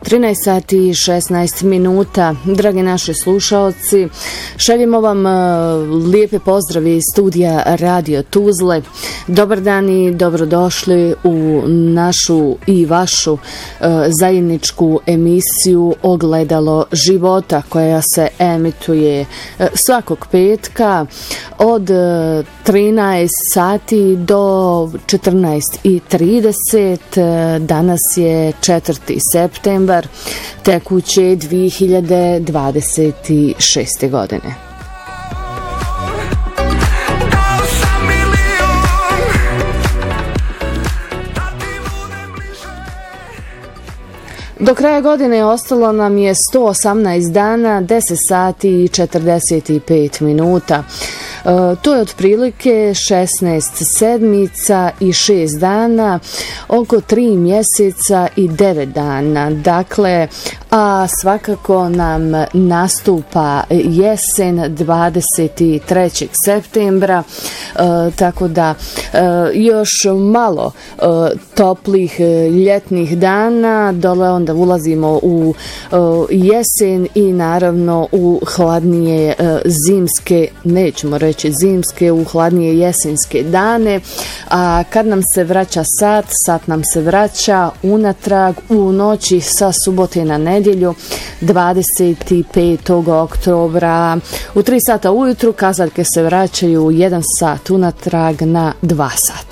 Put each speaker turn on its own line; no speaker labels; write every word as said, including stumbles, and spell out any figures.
trinaest sati i šesnaest minuta. Dragi naši slušaoci, šaljemo vam lijepe pozdravi iz studija Radio Tuzle. Dobar dan i dobrodošli u našu i vašu zajedničku emisiju Ogledalo života, koja se emituje svakog petka od trinaest sati do četrnaest i trideset. Danas je četvrti septembar tekuće dvije hiljade dvadeset šeste. godine. Do kraja godine ostalo nam je sto osamnaest dana, deset sati i četrdeset pet minuta. E, to je otprilike šesnaest sedmica i šest dana, oko tri mjeseca i devet dana. Dakle, a svakako nam nastupa jesen dvadeset trećeg septembra, e, tako da e, još malo e, toplih ljetnih dana, dole onda ulazimo u e, jesen i naravno u hladnije e, zimske, nećemo reći zimske, u hladnije jesenske dane. A kad nam se vraća sat, sat nam se vraća unatrag u noći sa subote na nedjelju, dvadeset petog oktobra. U tri sata ujutru kazaljke se vraćaju jedan sat unatrag na dva sata.